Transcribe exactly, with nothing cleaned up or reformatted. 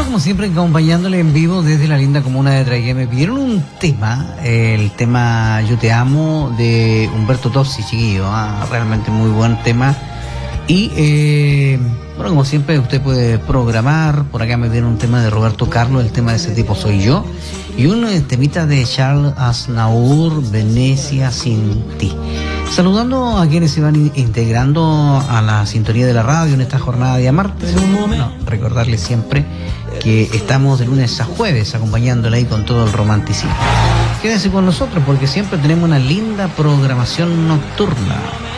como siempre, acompañándole en vivo desde la linda comuna de Traigué. Me pidieron un tema, el tema Yo Te Amo de Humberto Tozzi, chiquillo, ¿eh? Realmente muy buen tema. Y, eh, bueno, como siempre, usted puede programar. Por acá me pidieron un tema de Roberto Carlos, el tema de Ese Tipo Soy Yo. Y un temita de Charles Aznavour, Venecia Sin Ti. Saludando a quienes se van integrando a la sintonía de la radio en esta jornada de martes. No, recordarles siempre que estamos de lunes a jueves acompañándola ahí con todo el romanticismo. Quédense con nosotros porque siempre tenemos una linda programación nocturna.